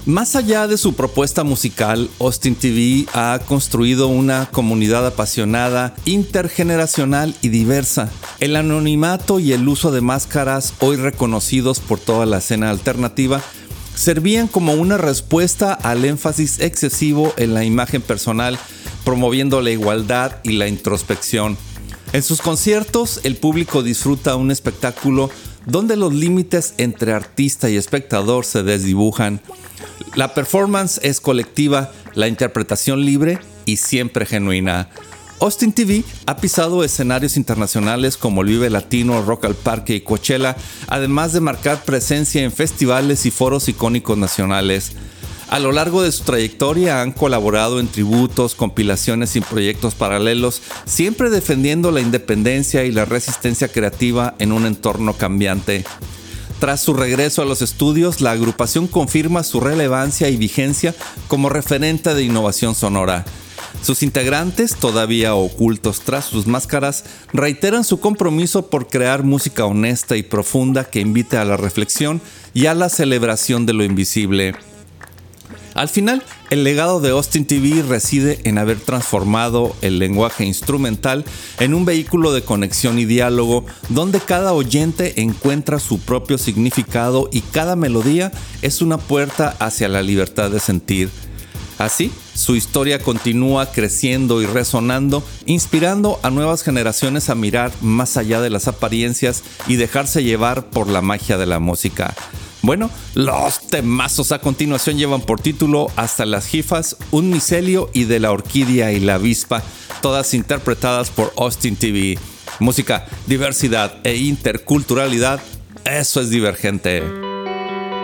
Más allá de su propuesta musical, Austin TV ha construido una comunidad apasionada, intergeneracional y diversa. El anonimato y el uso de máscaras, hoy reconocidos por toda la escena alternativa, servían como una respuesta al énfasis excesivo en la imagen personal, promoviendo la igualdad y la introspección. En sus conciertos, el público disfruta un espectáculo donde los límites entre artista y espectador se desdibujan. La performance es colectiva, la interpretación libre y siempre genuina. Austin TV ha pisado escenarios internacionales como el Vive Latino, Rock al Parque y Coachella, además de marcar presencia en festivales y foros icónicos nacionales. A lo largo de su trayectoria han colaborado en tributos, compilaciones y proyectos paralelos, siempre defendiendo la independencia y la resistencia creativa en un entorno cambiante. Tras su regreso a los estudios, la agrupación confirma su relevancia y vigencia como referente de innovación sonora. Sus integrantes, todavía ocultos tras sus máscaras, reiteran su compromiso por crear música honesta y profunda que invite a la reflexión y a la celebración de lo invisible. Al final, el legado de Austin TV reside en haber transformado el lenguaje instrumental en un vehículo de conexión y diálogo donde cada oyente encuentra su propio significado y cada melodía es una puerta hacia la libertad de sentir. Así, su historia continúa creciendo y resonando, inspirando a nuevas generaciones a mirar más allá de las apariencias y dejarse llevar por la magia de la música. Bueno, los temazos a continuación llevan por título Hasta las Jifas, Un Micelio y De la Orquídea y la Avispa, todas interpretadas por Austin TV. Música, diversidad e interculturalidad, eso es Divergente.